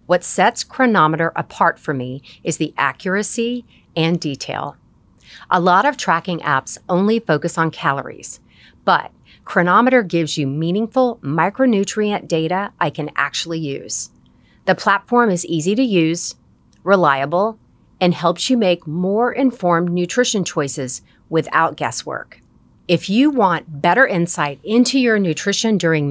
What sets Cronometer apart for me is the accuracy and detail. A lot of tracking apps only focus on calories, but Cronometer gives you meaningful micronutrient data I can actually use. The platform is easy to use, reliable, and helps you make more informed nutrition choices without guesswork. If you want better insight into your nutrition during